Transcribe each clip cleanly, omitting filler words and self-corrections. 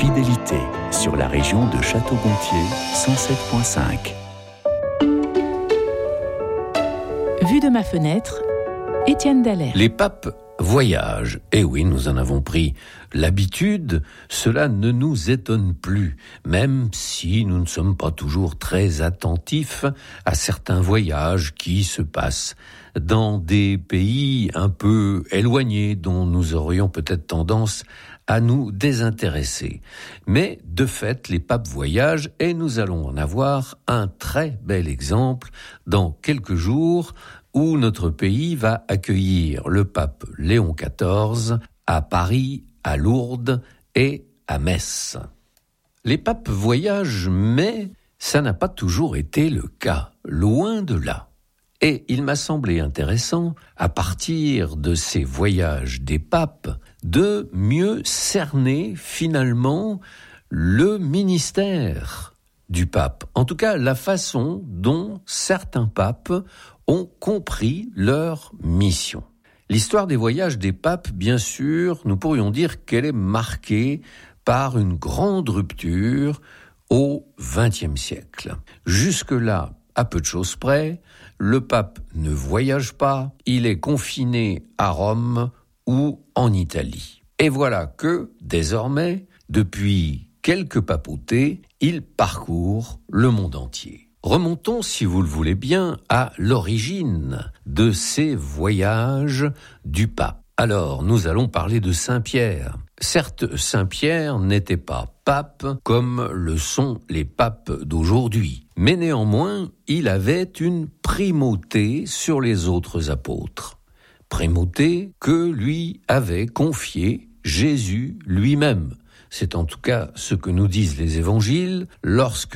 Fidélité sur la région de Château-Gontier, 107.5. Vue de ma fenêtre, Étienne Dallaire. Les papes voyagent. Eh oui, nous en avons pris l'habitude. Cela ne nous étonne plus, même si nous ne sommes pas toujours très attentifs à certains voyages qui se passent dans des pays un peu éloignés dont nous aurions peut-être tendance à nous désintéresser. Mais de fait, les papes voyagent et nous allons en avoir un très bel exemple dans quelques jours où notre pays va accueillir le pape Léon XIV à Paris, à Lourdes et à Metz. Les papes voyagent, mais ça n'a pas toujours été le cas, loin de là. Et il m'a semblé intéressant, à partir de ces voyages des papes, de mieux cerner finalement le ministère du pape. En tout cas, la façon dont certains papes ont compris leur mission. L'histoire des voyages des papes, bien sûr, nous pourrions dire qu'elle est marquée par une grande rupture au XXe siècle. Jusque-là, à peu de choses près, le pape ne voyage pas, il est confiné à Rome ou en Italie. Et voilà que, désormais, depuis quelques papautés, il parcourt le monde entier. Remontons, si vous le voulez bien, à l'origine de ces voyages du pape. Alors, nous allons parler de Saint-Pierre. Certes, Saint-Pierre n'était pas pape comme le sont les papes d'aujourd'hui, mais néanmoins, il avait une primauté sur les autres apôtres. Primauté que lui avait confiée Jésus lui-même. C'est en tout cas ce que nous disent les évangiles lorsque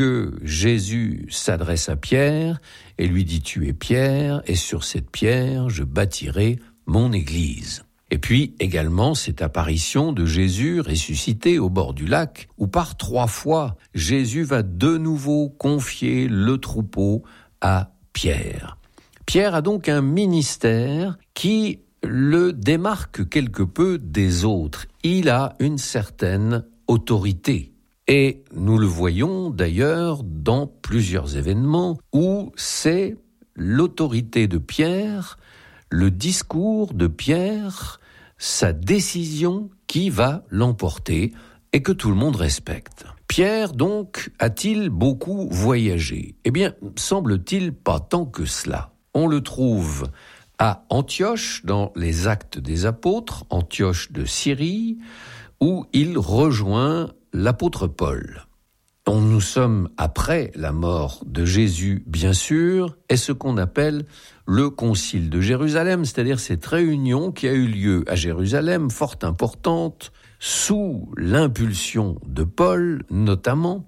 Jésus s'adresse à Pierre et lui dit « Tu es Pierre, et sur cette pierre je bâtirai mon église ». Et puis également cette apparition de Jésus ressuscité au bord du lac, où par 3 fois Jésus va de nouveau confier le troupeau à Pierre. Pierre a donc un ministère qui le démarque quelque peu des autres. Il a une certaine autorité. Et nous le voyons d'ailleurs dans plusieurs événements où c'est l'autorité de Pierre, le discours de Pierre, sa décision qui va l'emporter et que tout le monde respecte. Pierre, donc, a-t-il beaucoup voyagé ? Eh bien, semble-t-il pas tant que cela. On le trouve à Antioche, dans les Actes des Apôtres, Antioche de Syrie, où il rejoint l'apôtre Paul. Nous sommes après la mort de Jésus, bien sûr, et ce qu'on appelle le Concile de Jérusalem, c'est-à-dire cette réunion qui a eu lieu à Jérusalem, fort importante, sous l'impulsion de Paul notamment,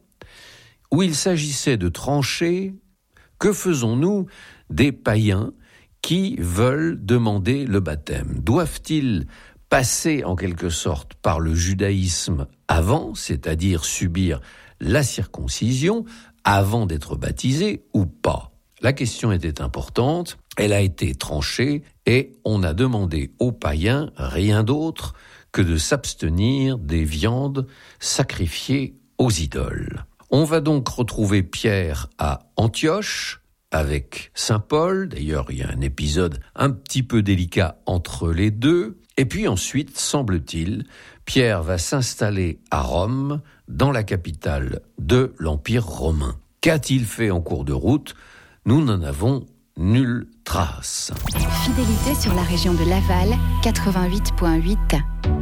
où il s'agissait de trancher « Que faisons-nous des païens qui veulent demander le baptême ? Doivent-ils passer en quelque sorte par le judaïsme avant, c'est-à-dire subir la circoncision avant d'être baptisés ou pas ? La question était importante, elle a été tranchée et on a demandé aux païens rien d'autre que de s'abstenir des viandes sacrifiées aux idoles. On va donc retrouver Pierre à Antioche avec Saint Paul. D'ailleurs, il y a un épisode un petit peu délicat entre les deux. Et puis ensuite, semble-t-il, Pierre va s'installer à Rome, dans la capitale de l'Empire romain. Qu'a-t-il fait en cours de route ? Nous n'en avons nulle trace. Fidélité sur la région de Laval, 88.8.